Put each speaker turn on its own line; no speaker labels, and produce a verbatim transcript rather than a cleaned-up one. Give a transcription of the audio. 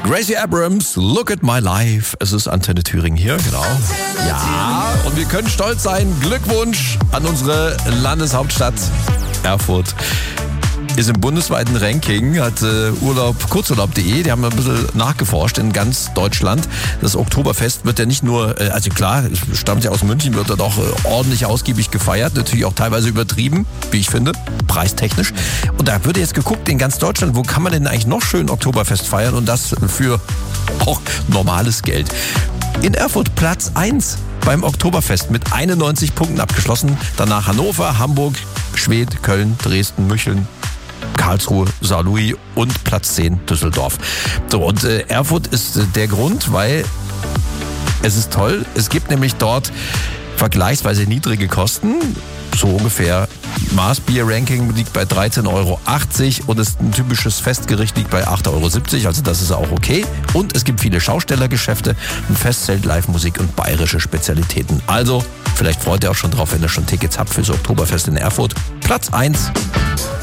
Gracie Abrams, Look at My Life. Es ist Antenne Thüringen hier, genau. Ja, und wir können stolz sein. Glückwunsch an unsere Landeshauptstadt Erfurt. Ist im bundesweiten Ranking, hat äh, Urlaub, Kurzurlaub punkt de, die haben ein bisschen nachgeforscht in ganz Deutschland. Das Oktoberfest wird ja nicht nur, äh, also klar, es stammt ja aus München, wird dort auch äh, ordentlich ausgiebig gefeiert, natürlich auch teilweise übertrieben, wie ich finde, preistechnisch. Und da wird jetzt geguckt in ganz Deutschland, wo kann man denn eigentlich noch schön Oktoberfest feiern und das für auch normales Geld. In Erfurt Platz eins beim Oktoberfest mit einundneunzig Punkten abgeschlossen. Danach Hannover, Hamburg, Schwedt, Köln, Dresden, Mücheln, Karlsruhe, Saarlouis und Platz zehn Düsseldorf. So, und äh, Erfurt ist äh, der Grund, weil es ist toll. Es gibt nämlich dort vergleichsweise niedrige Kosten. So ungefähr. Maßbier-Ranking liegt bei dreizehn Euro achtzig und ist ein typisches Festgericht liegt bei acht Euro siebzig, also das ist auch okay. Und es gibt viele Schaustellergeschäfte, ein Festzelt, Live-Musik und bayerische Spezialitäten. Also, vielleicht freut ihr auch schon drauf, wenn ihr schon Tickets habt fürs Oktoberfest in Erfurt. Platz eins.